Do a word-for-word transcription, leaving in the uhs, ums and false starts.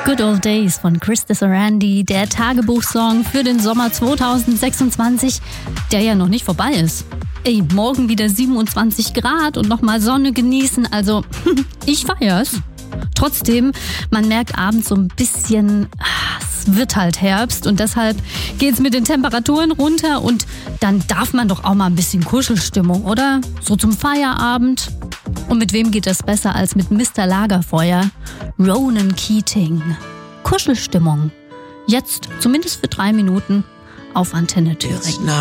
Good Old Days von Chris Desarandi, der Tagebuchsong für den Sommer zwanzig sechsundzwanzig, der ja noch nicht vorbei ist. Ey, morgen wieder siebenundzwanzig Grad und nochmal Sonne genießen, also ich feier's. Trotzdem, man merkt abends so ein bisschen, es wird halt Herbst und deshalb geht's mit den Temperaturen runter und dann darf man doch auch mal ein bisschen Kuschelstimmung, oder? So zum Feierabend. Und mit wem geht das besser als mit Mister Lagerfeuer? Ronan Keating. Kuschelstimmung. Jetzt, zumindest für drei Minuten, auf Antenne Thüringen.